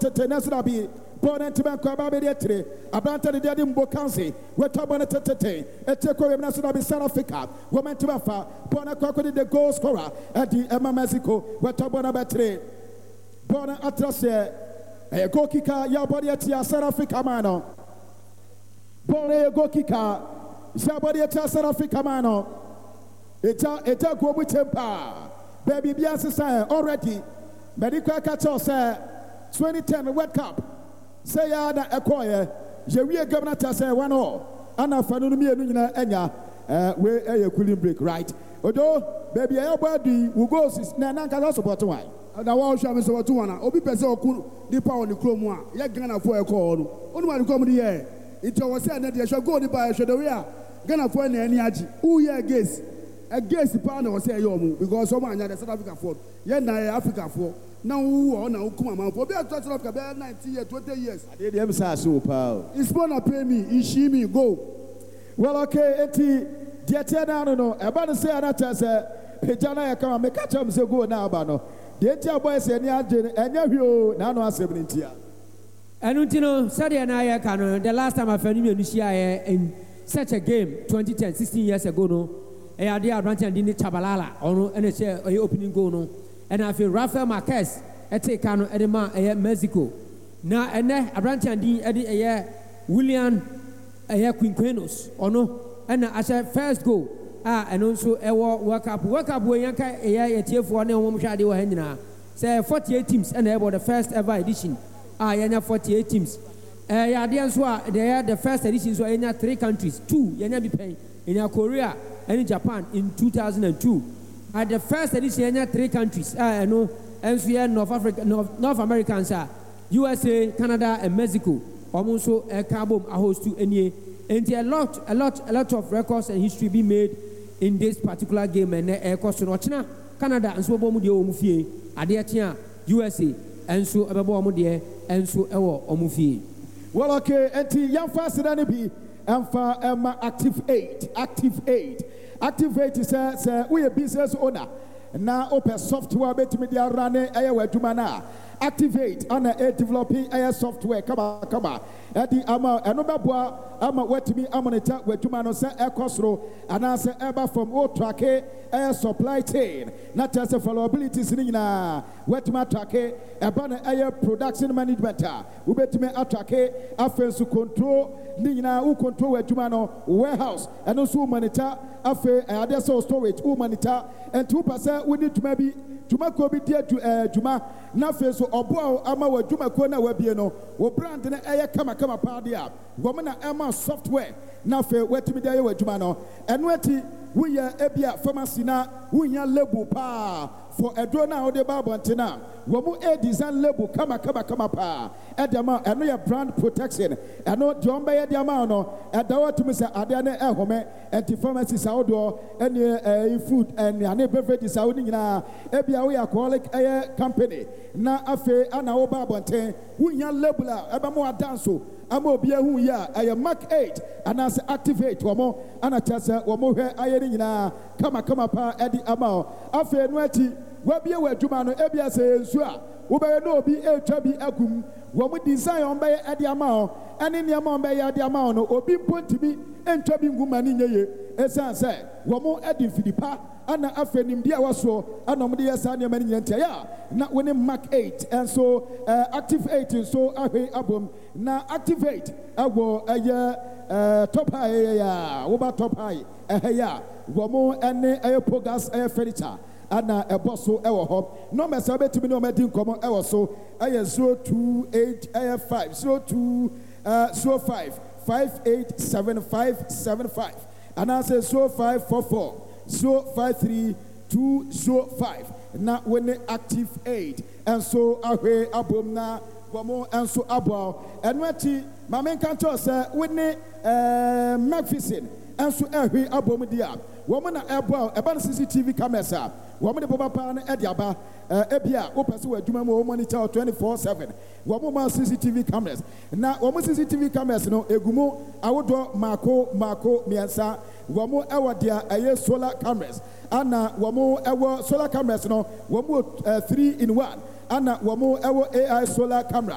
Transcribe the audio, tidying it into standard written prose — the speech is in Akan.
tete national be born and Tiban Kwababedi, Abranta de Dimbo Council, where Tabana Tete, a Teko National be South Africa, woman Tibafa, Bona Kwakodi the goal scorer at the Emma Mexico, where Tabana Batre, Bona Atrase, a goal kicker, Yabody at South Africa Mano, Bona a goal kicker, Zabody at South Africa Mano, Eta go with temper, baby Bianca already, Medical Catcher say 2010 World Cup. Say ya na acquire, Jeria Governor say 1-0. Anna Fanumi and Enya, we a cooling break, right? Although, baby, everybody will go since Nanaka support why. And I want to show me so to one. Obi Peso could the power on the Chrome. Yet Ghana for a call. Only one come here. It was said that you shall go to buy a shadow. Ghana for any aji. Who ya guess? Against the partner was say yomu because someone had South Africa for. Yet Africa for. Now who are now come out for be a touch of 19 years, 20 years. I did them so power. It's gonna pay me, she me go. Well, okay, eti dietena no about to say anata say pejana come make catch am say go now ba no. The boy say ni age enya hwio na no asebintia. Enu ntino sadia na ya ka no the last time I found me nusia in such a game 2010 16 years ago no. E ade Abrante and Dini Chabalala ono ene say opening goal no. And I feel Rafael Marquez take Kano Edema Mexico. Now, and then Abrante and Eddie William Quinquenos, or no, and I said first goal. And also a work up where Yanka a tier for one home shadi or Henna. Say 48 teams and about the first ever edition. Yana 48 teams. They are the first edition, so in 3 countries, 2 Yana be paying in Korea and in Japan in 2002. At the first edition, 3 countries, no, NCA, North Americans, USA, Canada, and Mexico. Almost so a carbon a host to any. And a lot of records and history be made in this particular game. And a question China, Canada, and so Bomudio Mufie, Adiatia, USA, and so Ababomudia, and so Omufi. Well, okay, and young faster than be and for Active 8. Activate is we a business owner. Now open software bet media running a dumana. Activate and a developing a software. Come on. At the ama bois ama wet me amonita where dumano say a costro and answer ever from all track a supply chain. Not just a followability sitting na wet ma track a banner a production management. We bet me attract offense to control. Nina who control a Jumano warehouse and also monitor after additional storage monitor and 2% we need to maybe Juma be dear to Juma Nafe so obo ama wa Juma kona webieno wo brand na eye kama party up woman ama software Nafe wetimi dia we Juma no eno ati we ya ebia pharmacy na we ya label pa for a drone or the Babantena. Womu a design label kama pa. Edama and no brand protection. And no John Bay Diamano at the water Mr. Adana Home and the pharmacies outdoor and food and any beverage is out in Ebia we are calling a company. Na afe ana Babante, who ya label Abamo Danso. Amo bia hu ya I Mark 8 and as activate womo anachasa womo he ayerina kama pa edi amao afe nwati wabia we dwuma no ebia se nsu a wo be no obi etwa bi agum womo design on be edi amao ene ne amao be edi amao no obi pontimi entwa bi nguma ni nyeye esan se womo edi filipa ana afe nimdia waso ana omde yesa ne mani nyente ya na woni Mark 8 and so active 8 so ahwe abom na activate awo top high ya wo ba top high ya womo ene pogas furniture ana eboso ewo ho no mesa betimi no medi nkomo ewo so 028 05 587575 ana say 0544 053 205 na when active 8 and so ahwe abom na womo and so abo enwati mamen kanto say when Magnificent and so ahwe abom dia woman na ebo eba CCTV cameras a woman de boba pa na ediaba ebia wo pese wa adwuma mo monitor 24/7 woman ma CCTV cameras na woman CCTV cameras no egumo awodo mako miensa woman ewo dia aye solar cameras ana woman ewo solar cameras no woman 3 in 1 ana woman ewo AI solar camera